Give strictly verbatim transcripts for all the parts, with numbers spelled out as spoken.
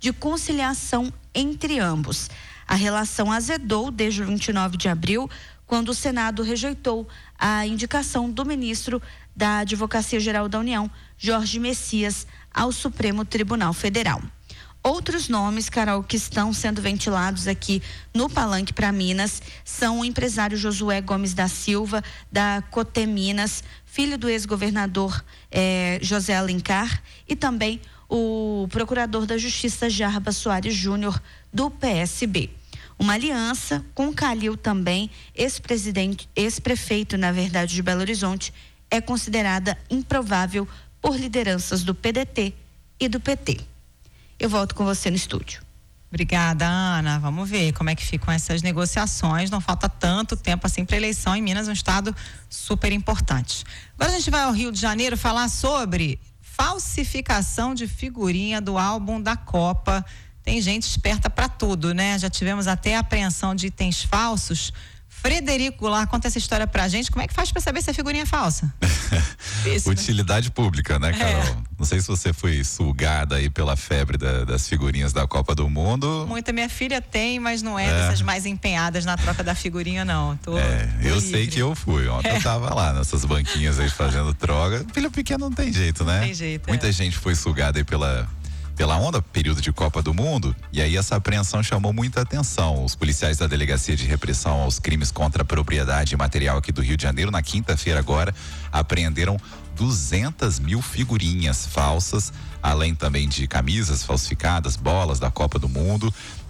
de conciliação entre ambos. A relação azedou desde o vinte e nove de abril, quando o Senado rejeitou a indicação do ministro da Advocacia Geral da União, Jorge Messias, ao Supremo Tribunal Federal. Outros nomes, Carol, que estão sendo ventilados aqui no Palanque para Minas são o empresário Josué Gomes da Silva, da Coté Minas, filho do ex-governador eh, José Alencar, e também o procurador da Justiça Jarba Soares Júnior, do P S B. Uma aliança com Calil também, ex-presidente, ex-prefeito, na verdade, de Belo Horizonte, é considerada improvável por lideranças do P D T e do P T. Eu volto com você no estúdio. Obrigada, Ana. Vamos ver como é que ficam essas negociações. Não falta tanto tempo assim para eleição em Minas, um estado super importante. Agora a gente vai ao Rio de Janeiro falar sobre falsificação de figurinha do álbum da Copa. Tem gente esperta para tudo, né? Já tivemos até apreensão de itens falsos. Frederico lá conta essa história pra gente. Como é que faz pra saber se a figurinha é falsa? Isso, Utilidade né? pública, né, Carol? É. Não sei se você foi sugada aí pela febre da, das figurinhas da Copa do Mundo. Muita, minha filha tem, mas não é, é. dessas mais empenhadas na troca da figurinha, não. Tô, é, tô eu livre. sei que eu fui. Ontem é. eu tava lá nessas banquinhas aí fazendo troca. Filho pequeno não tem jeito, né? Não tem jeito. Muita é. gente foi sugada aí pela. pela onda, período de Copa do Mundo, e aí essa apreensão chamou muita atenção. Os policiais da Delegacia de Repressão aos Crimes contra a Propriedade Material aqui do Rio de Janeiro, na quinta-feira agora, apreenderam duzentas mil figurinhas falsas, além também de camisas falsificadas, bolas da Copa do Mundo.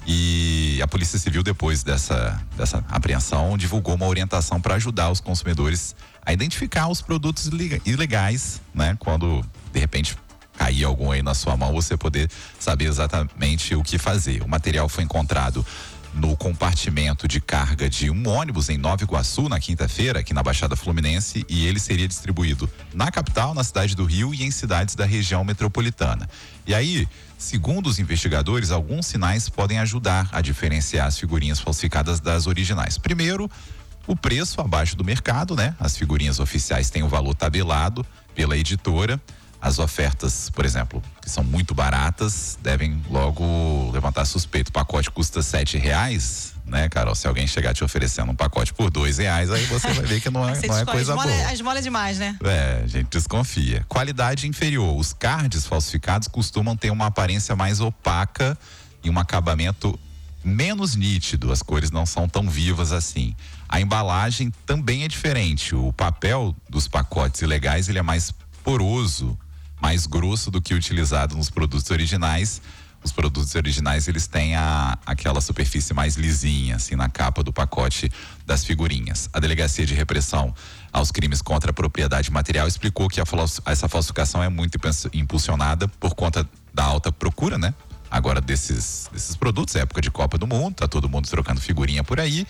E a Polícia Civil, depois dessa, dessa apreensão, divulgou uma orientação para ajudar os consumidores a identificar os produtos ilegais, né? Quando, de repente, cair algum aí na sua mão, você poder saber exatamente o que fazer. O material foi encontrado no compartimento de carga de um ônibus em Nova Iguaçu, na quinta-feira, aqui na Baixada Fluminense, e ele seria distribuído na capital, na cidade do Rio e em cidades da região metropolitana. E aí, segundo os investigadores, alguns sinais podem ajudar a diferenciar as figurinhas falsificadas das originais. Primeiro, o preço abaixo do mercado, né? As figurinhas oficiais têm o valor tabelado pela editora. As ofertas, por exemplo, que são muito baratas, devem logo levantar suspeito. O pacote custa sete reais, né, Carol? Se alguém chegar te oferecendo um pacote por dois reais, aí você vai ver que não é, não é coisa boa. A esmola é demais, né? É, a gente desconfia. Qualidade inferior. Os cards falsificados costumam ter uma aparência mais opaca e um acabamento menos nítido. As cores não são tão vivas assim. A embalagem também é diferente. O papel dos pacotes ilegais, ele é mais poroso, mais grosso do que utilizado nos produtos originais. Os produtos originais, eles têm a, aquela superfície mais lisinha, assim, na capa do pacote das figurinhas. A Delegacia de Repressão aos Crimes contra a Propriedade Material explicou que a, essa falsificação é muito impulsionada por conta da alta procura, né? Agora desses, desses produtos, é época de Copa do Mundo, tá todo mundo trocando figurinha por aí.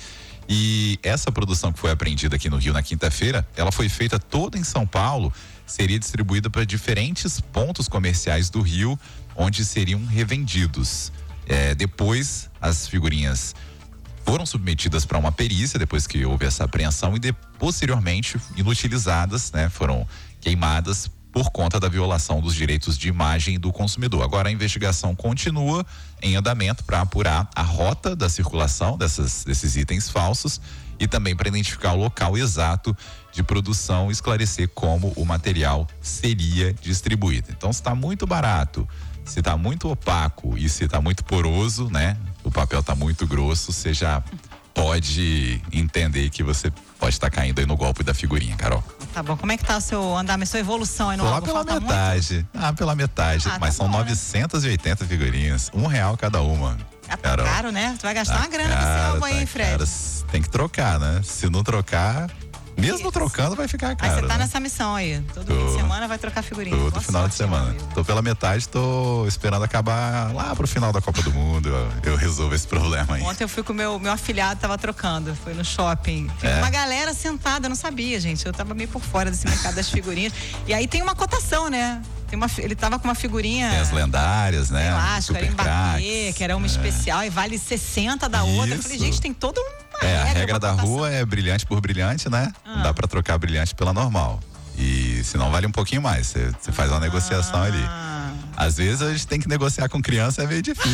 E essa produção que foi apreendida aqui no Rio na quinta-feira, ela foi feita toda em São Paulo, seria distribuída para diferentes pontos comerciais do Rio, onde seriam revendidos. É, depois, as figurinhas foram submetidas para uma perícia, depois que houve essa apreensão, e de, posteriormente inutilizadas, né? Foram queimadas por conta da violação dos direitos de imagem do consumidor. Agora a investigação continua em andamento para apurar a rota da circulação dessas, desses itens falsos e também para identificar o local exato de produção e esclarecer como o material seria distribuído. Então, se está muito barato, se está muito opaco e se está muito poroso, né? O papel está muito grosso, você já pode entender que você pode estar tá caindo aí no golpe da figurinha, Carol. Tá bom, como é que tá o seu andamento, sua evolução aí no álbum? Lá pela Falta metade, muito? ah, pela metade, ah, mas tá são bom, novecentas e oitenta né? figurinhas, um real cada uma. É tá caro, né? Tu vai gastar tá uma grana cara, com esse álbum aí, tá Fred. Cara, tem que trocar, né? Se não trocar, mesmo Isso. trocando vai ficar caro. Aí você tá né? nessa missão aí, todo tô, fim de semana vai trocar figurinha. Todo Boa final sorte, de semana. Tô pela metade, tô esperando acabar lá pro final da Copa do Mundo, eu, eu resolvo esse problema aí. Ontem eu fui com o meu, meu afilhado, tava trocando, foi no shopping. Tem é. uma galera sentada, eu não sabia, gente, eu tava meio por fora desse mercado das figurinhas. E aí tem uma cotação, né? Tem uma, ele tava com uma figurinha. Tem as lendárias, né? Eu acho, era Mbappé, que era uma é. especial e vale sessenta da Isso. outra. Eu falei, gente, tem toda uma É, regra, a regra da cotação. rua é brilhante por brilhante, né? Ah. Não dá pra trocar brilhante pela normal. E senão vale um pouquinho mais. Você faz uma ah. negociação ali. Às vezes a gente tem que negociar com criança, é meio difícil.